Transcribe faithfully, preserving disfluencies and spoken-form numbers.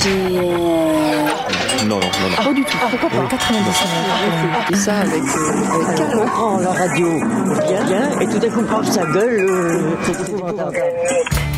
Non, non, non, non. Pas du tout. Ah, pourquoi pas quatre-vingt-dix. Et ça avec, euh, avec calme. On prend la radio bien, bien, et tout d'un coup on prend sa gueule. Euh, c'est épouvantable.